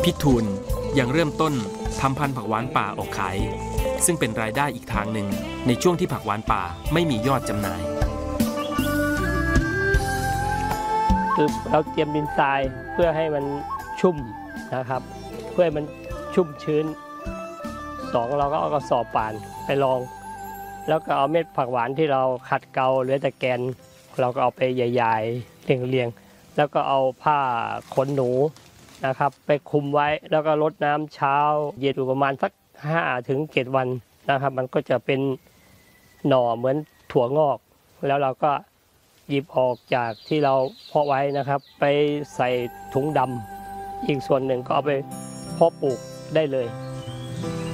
พี่ทูลยังเริ่มต้นทำพันธุ์ผักหวานป่าออกขายซึ่งเป็นรายได้อีกทางหนึ่งในช่วงที่ผักหวานป่าไม่มียอดจำหน่ายคือเราเตรียมดินทรายเพื่อให้มันชุ่มนะครับเพื่อให้มันชุ่มชื้นเราก็เอากระสอบป่านไปรองแล้วก็เอาเม็ดผักหวานที่เราขัดเกลาเหลือแต่แกนเราก็เอาไปใหญ่ๆเรียงๆแล้วก็เอาผ้าขนหนูนะครับไปคลุมไว้แล้วก็รดน้ำเช้าเย็นอยู่ประมาณสัก5 ถึง 7 วันนะครับมันก็จะเป็นหน่อเหมือนถั่วงอกแล้วเราก็หยิบออกจากที่เราเพาะไว้นะครับไปใส่ถุงดำอีกส่วนหนึ่งก็เอาไปเพาะปลูกได้เลย